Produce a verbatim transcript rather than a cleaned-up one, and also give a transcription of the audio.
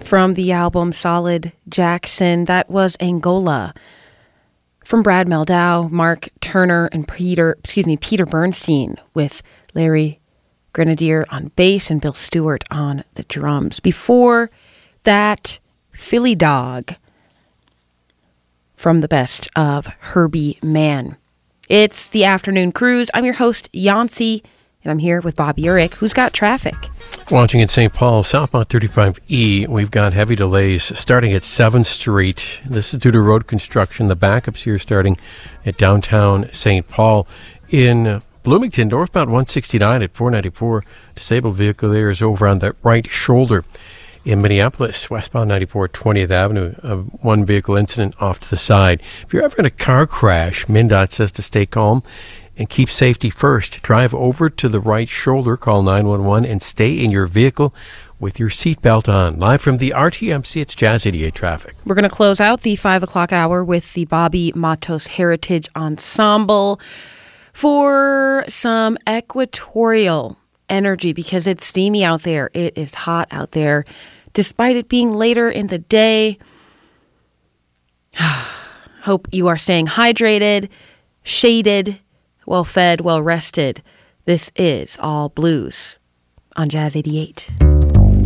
From the album Solid Jackson, that was Angola. From Brad Meldau, Mark Turner, and Peter, excuse me, Peter Bernstein, with Larry Grenadier on bass and Bill Stewart on the drums. Before that, Philly Dog from the best of Herbie Mann. It's the Afternoon Cruise. I'm your host, Yancey, and I'm here with Bob Urich, who's got traffic. Watching in Saint Paul, southbound thirty-five E, we've got heavy delays starting at seventh Street. This is due to road construction. The backups here starting at downtown Saint Paul. In Bloomington, northbound one sixty-nine at four ninety-four, disabled vehicle there is over on the right shoulder. In Minneapolis, westbound ninety-four twentieth Avenue, a one vehicle incident off to the side. If you're ever in a car crash, MnDOT says to stay calm and keep safety first. Drive over to the right shoulder, call nine one one, and stay in your vehicle with your seatbelt on. Live from the R T M C, it's Jazz eighty-eight Traffic. We're going to close out the five o'clock hour with the Bobby Matos Heritage Ensemble for some equatorial energy because it's steamy out there. It is hot out there. Despite it being later in the day, hope you are staying hydrated, shaded, well-fed, well-rested. This is All Blues on Jazz eighty-eight.